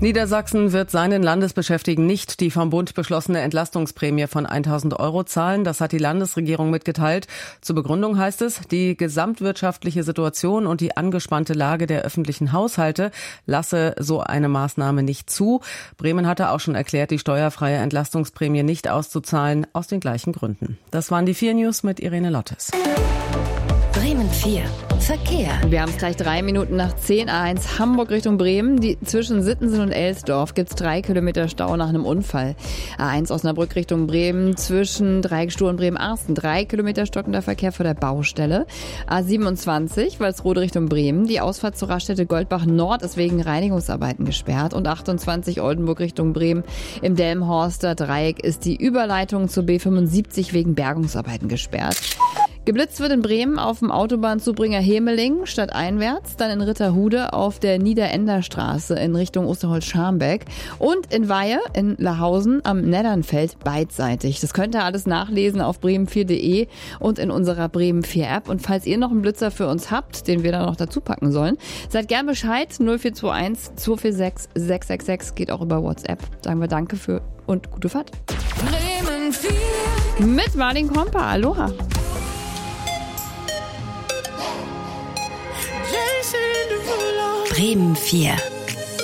Niedersachsen wird seinen Landesbeschäftigten nicht die vom Bund beschlossene Entlastungsprämie von 1.000 € zahlen. Das hat die Landesregierung mitgeteilt. Zur Begründung heißt es, die gesamtwirtschaftliche Situation und die angespannte Lage der öffentlichen Haushalte lasse so eine Maßnahme nicht zu. Bremen hatte auch schon erklärt, die steuerfreie Entlastungsprämie nicht auszuzahlen, aus den gleichen Gründen. Das waren die 4 News mit Irene Lottes. Bremen 4. Verkehr. Wir haben es gleich 3 Minuten nach 10, A1 Hamburg Richtung Bremen. Zwischen Sittensen und Elsdorf gibt es 3 Kilometer Stau nach einem Unfall. A1 Osnabrück Richtung Bremen zwischen Dreieckstuhl und Bremen-Arsten. 3 Kilometer stockender Verkehr vor der Baustelle. A27 Walsrode Richtung Bremen. Die Ausfahrt zur Raststätte Goldbach Nord ist wegen Reinigungsarbeiten gesperrt. Und 28 Oldenburg Richtung Bremen. Im Delmenhorster Dreieck ist die Überleitung zur B75 wegen Bergungsarbeiten gesperrt. Geblitzt wird in Bremen auf dem Autobahnzubringer Hemeling stadteinwärts, dann in Ritterhude auf der Niederenderstraße in Richtung Osterholz-Scharmbeck und in Weihe in Lahausen am Neddernfeld beidseitig. Das könnt ihr alles nachlesen auf bremen4.de und in unserer Bremen 4 App. Und falls ihr noch einen Blitzer für uns habt, den wir da noch dazu packen sollen, seid gern Bescheid. 0421 246 666 geht auch über WhatsApp. Sagen wir danke für und gute Fahrt. Bremen 4. Mit Martin Kompa. Aloha. Bremen 4.